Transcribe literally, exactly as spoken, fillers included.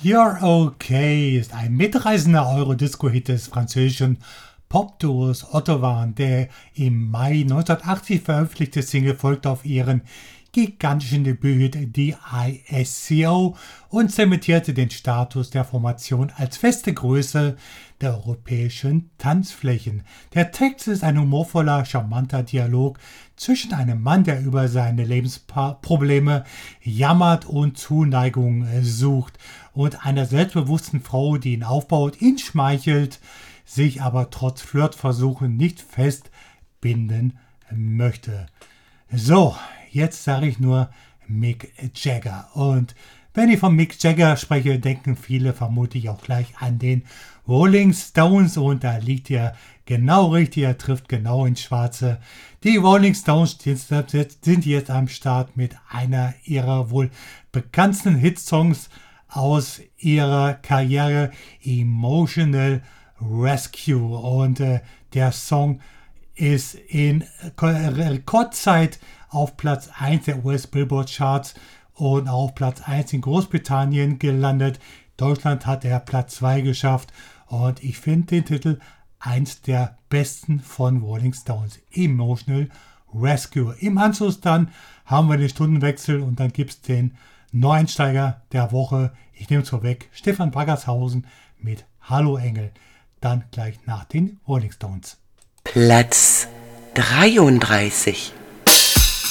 You're Okay ist ein mitreißender Eurodisco-Hit des französischen Popduos Otto Wann. Der im Mai neunzehnhundertachtzig veröffentlichte Single folgte auf ihren gigantischen Debüt D I S C O und zementierte den Status der Formation als feste Größe der europäischen Tanzflächen. Der Text ist ein humorvoller, charmanter Dialog zwischen einem Mann, der über seine Lebensprobleme jammert und Zuneigung sucht, und einer selbstbewussten Frau, die ihn aufbaut, ihn schmeichelt, sich aber trotz Flirtversuchen nicht festbinden möchte. So, jetzt sage ich nur Mick Jagger. Und wenn ich von Mick Jagger spreche, denken viele vermutlich auch gleich an den Rolling Stones. Und da liegt er genau richtig, er trifft genau ins Schwarze. Die Rolling Stones sind jetzt am Start mit einer ihrer wohl bekanntesten Hitsongs aus ihrer Karriere, Emotional Rescue. Und äh, der Song ist in Rekordzeit auf Platz eins der U S Billboard Charts und auf Platz eins in Großbritannien gelandet. Deutschland hat er Platz zwei geschafft und ich finde den Titel eins der besten von Rolling Stones, Emotional Rescue. Im Anschluss dann haben wir den Stundenwechsel und dann gibt es den Neueinsteiger der Woche. Ich nehme es vorweg, Stefan Braggershausen mit Hallo Engel. Dann gleich nach den Rolling Stones. Platz dreiunddreißig.